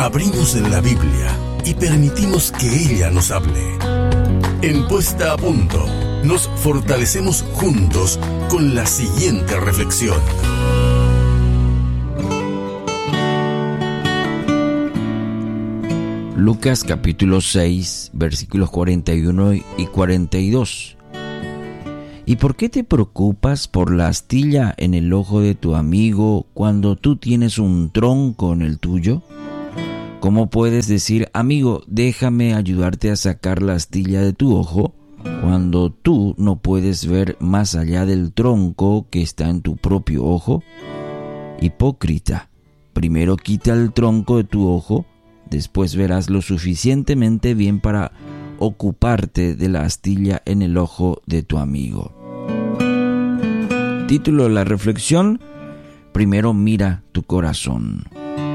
Abrimos la Biblia y permitimos que ella nos hable. En Puesta a Punto, nos fortalecemos juntos con la siguiente reflexión. Lucas capítulo 6, versículos 41 y 42. ¿Y por qué te preocupas por la astilla en el ojo de tu amigo cuando tú tienes un tronco en el tuyo? ¿Cómo puedes decir, amigo, déjame ayudarte a sacar la astilla de tu ojo, cuando tú no puedes ver más allá del tronco que está en tu propio ojo? Hipócrita, primero quita el tronco de tu ojo, después verás lo suficientemente bien para ocuparte de la astilla en el ojo de tu amigo. Título de la reflexión: primero mira tu corazón.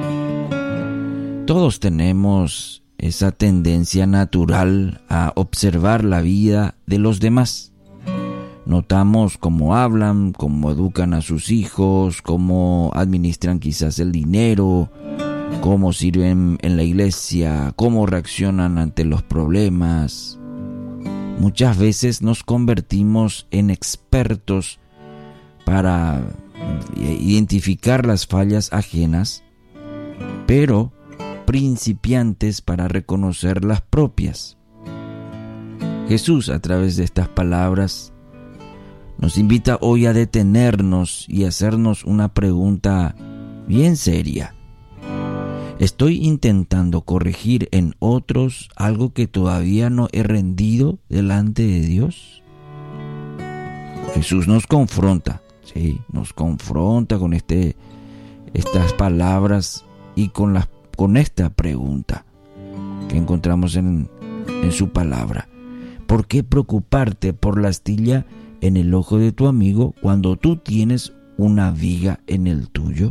Todos tenemos esa tendencia natural a observar la vida de los demás. Notamos cómo hablan, cómo educan a sus hijos, cómo administran quizás el dinero, cómo sirven en la iglesia, cómo reaccionan ante los problemas. Muchas veces nos convertimos en expertos para identificar las fallas ajenas, pero principiantes para reconocer las propias. Jesús, a través de estas palabras, nos invita hoy a detenernos y hacernos una pregunta bien seria. ¿Estoy intentando corregir en otros algo que todavía no he rendido delante de Dios? Jesús nos confronta, sí, nos confronta con estas palabras y con esta pregunta que encontramos en su palabra. ¿Por qué preocuparte por la astilla en el ojo de tu amigo cuando tú tienes una viga en el tuyo?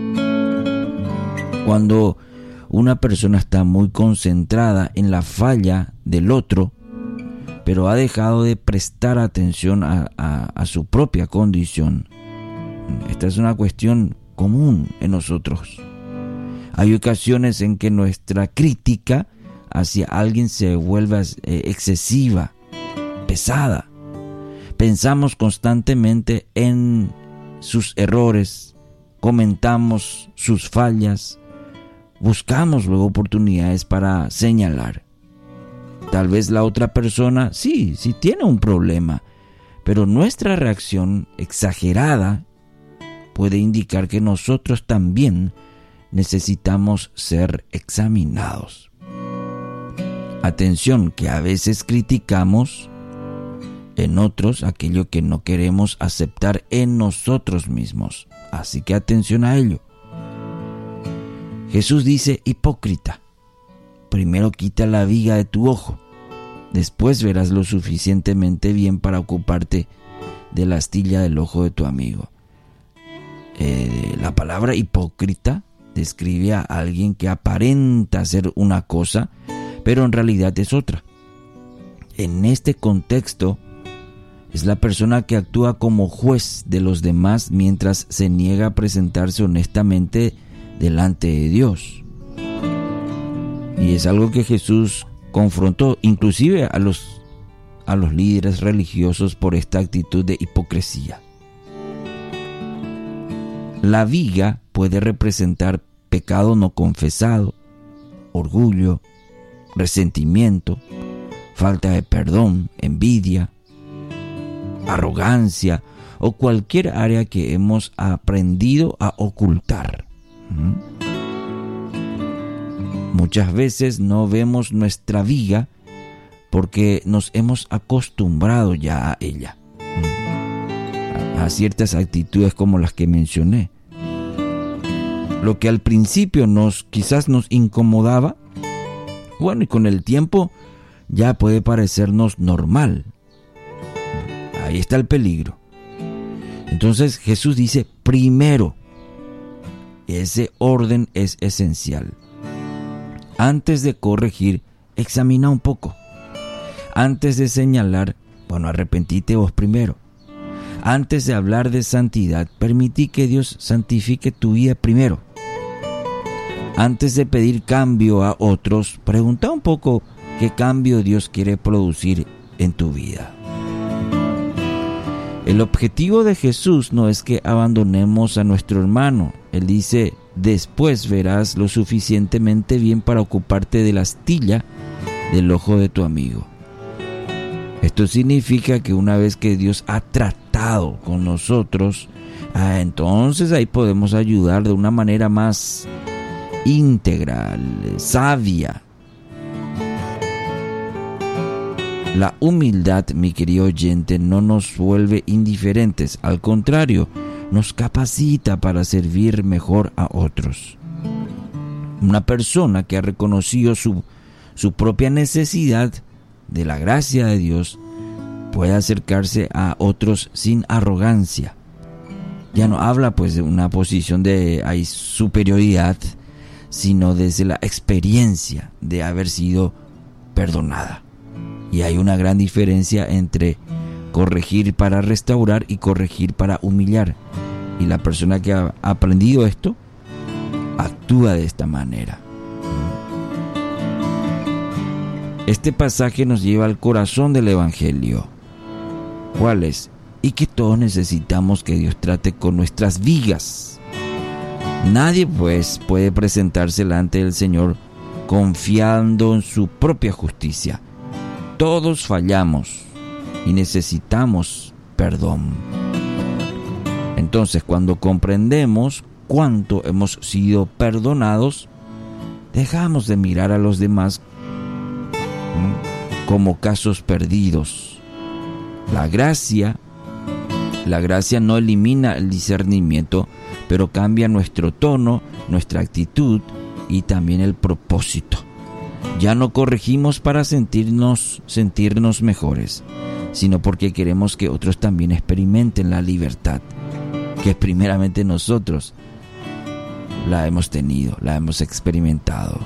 Cuando una persona está muy concentrada en la falla del otro, pero ha dejado de prestar atención a su propia condición. Esta es una cuestión común en nosotros. Hay ocasiones en que nuestra crítica hacia alguien se vuelve excesiva, pesada. Pensamos constantemente en sus errores, comentamos sus fallas, buscamos luego oportunidades para señalar. Tal vez la otra persona sí tiene un problema, pero nuestra reacción exagerada puede indicar que nosotros también necesitamos ser examinados. Atención, que a veces criticamos en otros aquello que no queremos aceptar en nosotros mismos. Así que atención a ello. Jesús dice, hipócrita, primero quita la viga de tu ojo, después verás lo suficientemente bien para ocuparte de la astilla del ojo de tu amigo. La palabra hipócrita describe a alguien que aparenta ser una cosa, pero en realidad es otra. En este contexto, es la persona que actúa como juez de los demás mientras se niega a presentarse honestamente delante de Dios. Y es algo que Jesús confrontó inclusive a los líderes religiosos por esta actitud de hipocresía. La viga puede representar pecado no confesado, orgullo, resentimiento, falta de perdón, envidia, arrogancia o cualquier área que hemos aprendido a ocultar. Muchas veces no vemos nuestra viga porque nos hemos acostumbrado ya a ella, a ciertas actitudes como las que mencioné. Lo que al principio quizás nos incomodaba, y con el tiempo ya puede parecernos normal. Ahí está el peligro. Entonces Jesús dice, primero, ese orden es esencial. Antes de corregir, examina un poco. Antes de señalar, arrepentite vos primero. Antes de hablar de santidad, permití que Dios santifique tu vida primero. Antes de pedir cambio a otros, pregunta un poco qué cambio Dios quiere producir en tu vida. El objetivo de Jesús no es que abandonemos a nuestro hermano. Él dice, después verás lo suficientemente bien para ocuparte de la astilla del ojo de tu amigo. Esto significa que una vez que Dios ha tratado con nosotros, entonces ahí podemos ayudar de una manera más íntegra, sabia. La humildad, mi querido oyente, no nos vuelve indiferentes, al contrario, nos capacita para servir mejor a otros. Una persona que ha reconocido su propia necesidad de la gracia de Dios puede acercarse a otros sin arrogancia. Ya no habla pues de una posición de superioridad, sino desde la experiencia de haber sido perdonada. Y hay una gran diferencia entre corregir para restaurar y corregir para humillar. Y la persona que ha aprendido esto actúa de esta manera. Este pasaje nos lleva al corazón del Evangelio. ¿Cuál es? Y que todos necesitamos que Dios trate con nuestras vigas. Nadie pues puede presentarse delante del Señor confiando en su propia justicia. Todos fallamos y necesitamos perdón. Entonces, cuando comprendemos cuánto hemos sido perdonados, dejamos de mirar a los demás como casos perdidos. La gracia no elimina el discernimiento, pero cambia nuestro tono, nuestra actitud y también el propósito. Ya no corregimos para sentirnos mejores, sino porque queremos que otros también experimenten la libertad, que primeramente nosotros la hemos tenido, la hemos experimentado.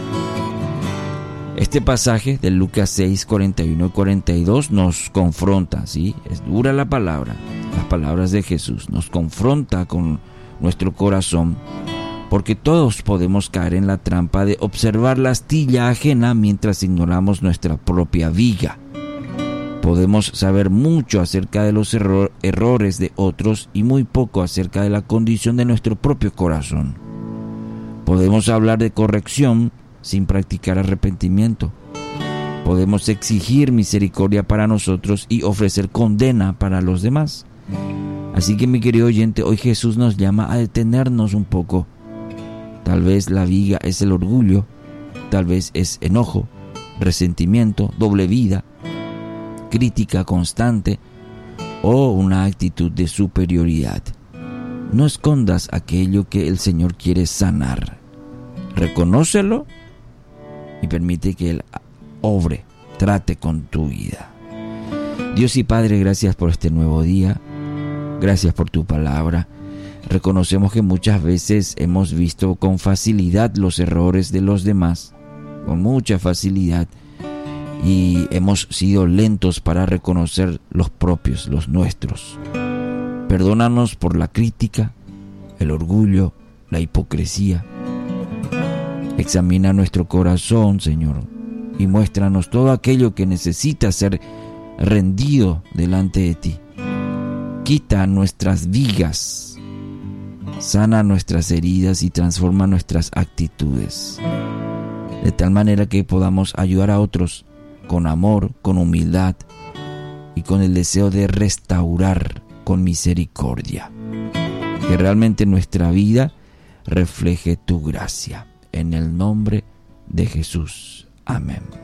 Este pasaje de Lucas 6, 41 y 42 nos confronta, ¿sí? Es dura la palabra, las palabras de Jesús, nos confronta con nuestro corazón, porque todos podemos caer en la trampa de observar la astilla ajena mientras ignoramos nuestra propia viga. Podemos saber mucho acerca de los errores de otros y muy poco acerca de la condición de nuestro propio corazón. Podemos hablar de corrección sin practicar arrepentimiento. Podemos exigir misericordia para nosotros y ofrecer condena para los demás. Así que, mi querido oyente, hoy Jesús nos llama a detenernos un poco. Tal vez la viga es el orgullo, tal vez es enojo, resentimiento, doble vida, crítica constante o una actitud de superioridad. No escondas aquello que el Señor quiere sanar. Reconócelo y permite que Él obre, trate con tu vida. Dios y Padre, gracias por este nuevo día. Gracias por tu palabra. Reconocemos que muchas veces hemos visto con facilidad los errores de los demás, con mucha facilidad, y hemos sido lentos para reconocer los propios, los nuestros. Perdónanos por la crítica, el orgullo, la hipocresía. Examina nuestro corazón, Señor, y muéstranos todo aquello que necesita ser rendido delante de ti. Quita nuestras vigas, sana nuestras heridas y transforma nuestras actitudes, de tal manera que podamos ayudar a otros con amor, con humildad y con el deseo de restaurar con misericordia. Que realmente nuestra vida refleje tu gracia. En el nombre de Jesús. Amén.